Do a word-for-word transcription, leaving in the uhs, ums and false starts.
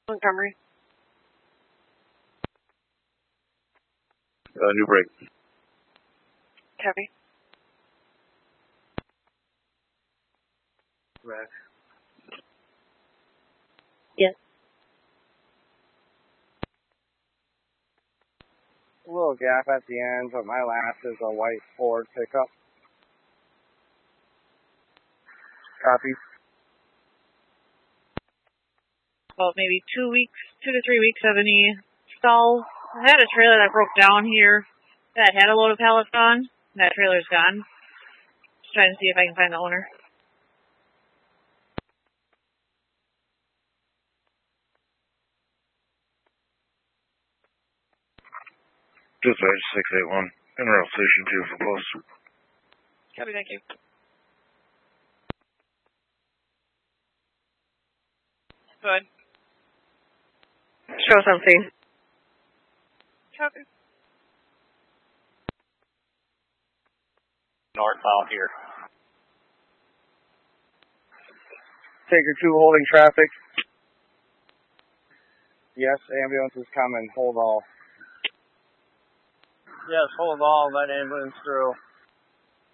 Montgomery. Uh, new break. Copy. Right. Yes. A little gap at the end, but my last is a white Ford pickup. Copy. About maybe two weeks, two to three weeks of any stalls. I had a trailer that broke down here that had a load of pallets on. That trailer's gone. Just trying to see if I can find the owner. Dispatch six eight one. En route station two for post. Copy, thank you. Good. Show something. Copy. Northbound here. Taker two holding traffic. Yes, ambulance is coming. Hold all. Yes, hold all, let ambulance through.